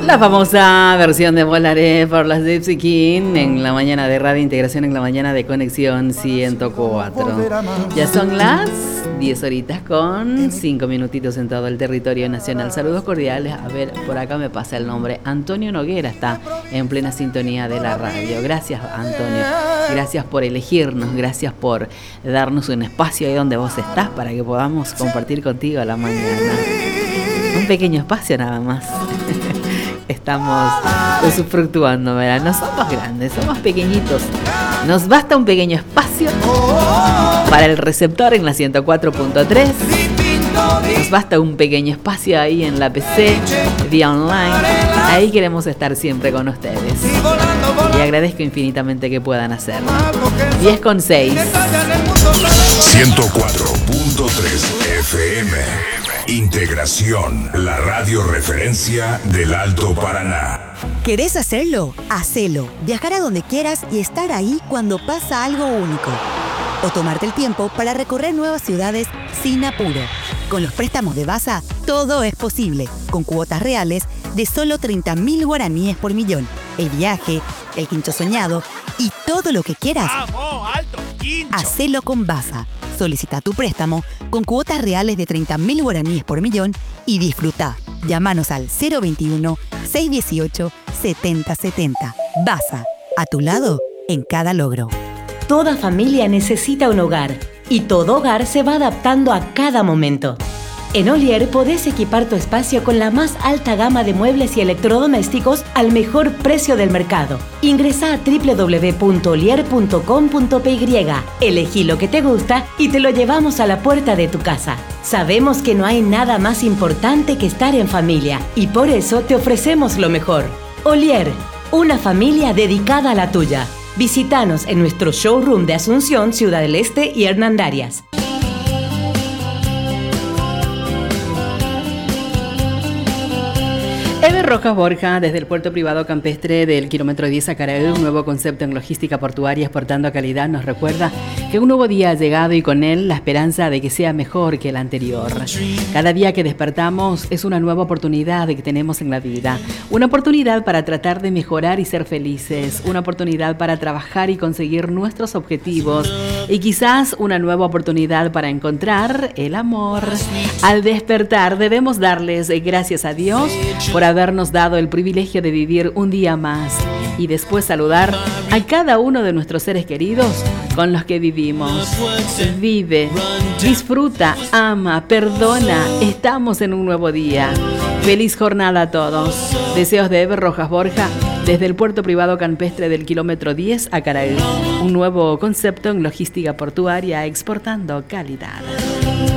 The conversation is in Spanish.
La famosa versión de Volaré por las Gypsy King en la mañana de Radio Integración, en la mañana de Conexión 104. Ya son las 10 horitas con 5 minutitos en todo el territorio nacional. Saludos cordiales. A ver, por acá me pasa el nombre. Antonio Noguera está en plena sintonía de la radio. Gracias, Antonio. Gracias por elegirnos. Gracias por darnos un espacio ahí donde vos estás para que podamos compartir contigo a la mañana. Un pequeño espacio nada más. Estamos usufructuando, ¿verdad? No somos grandes, somos pequeñitos. Nos basta un pequeño espacio para el receptor en la 104.3. Nos basta un pequeño espacio ahí en la PC, vía online. Ahí queremos estar siempre con ustedes. Y agradezco infinitamente que puedan hacerlo. 10:06. 104.3 FM. Integración, la radio referencia del Alto Paraná. ¿Querés hacerlo? Hacelo. Viajar a donde quieras y estar ahí cuando pasa algo único. O tomarte el tiempo para recorrer nuevas ciudades sin apuro. Con los préstamos de Basa, todo es posible. Con cuotas reales de solo 30.000 guaraníes por millón. El viaje, el quincho soñado y todo lo que quieras. ¡Vamos, alto quincho! Hacelo con Basa. Solicita tu préstamo con cuotas reales de 30.000 guaraníes por millón y disfruta. Llámanos al 021-618-7070. Basa, a tu lado en cada logro. Toda familia necesita un hogar y todo hogar se va adaptando a cada momento. En Olier podés equipar tu espacio con la más alta gama de muebles y electrodomésticos al mejor precio del mercado. Ingresá a www.olier.com.py, elegí lo que te gusta y te lo llevamos a la puerta de tu casa. Sabemos que no hay nada más importante que estar en familia y por eso te ofrecemos lo mejor. Olier, una familia dedicada a la tuya. Visítanos en nuestro showroom de Asunción, Ciudad del Este y Hernandarias. Eber Rojas Borja, desde el puerto privado campestre del kilómetro 10 a Caraí, un nuevo concepto en logística portuaria exportando a calidad, nos recuerda que un nuevo día ha llegado y con él la esperanza de que sea mejor que el anterior. Cada día que despertamos es una nueva oportunidad que tenemos en la vida, una oportunidad para tratar de mejorar y ser felices, una oportunidad para trabajar y conseguir nuestros objetivos y quizás una nueva oportunidad para encontrar el amor. Al despertar debemos darles gracias a Dios por habernos dado el privilegio de vivir un día más y después saludar a cada uno de nuestros seres queridos con los que vivimos. Vive, disfruta, ama, perdona. Estamos en un nuevo día. Feliz jornada a todos. Deseos de Eber Rojas Borja desde el puerto privado campestre del kilómetro 10 a Caraí. Un nuevo concepto en logística portuaria exportando calidad.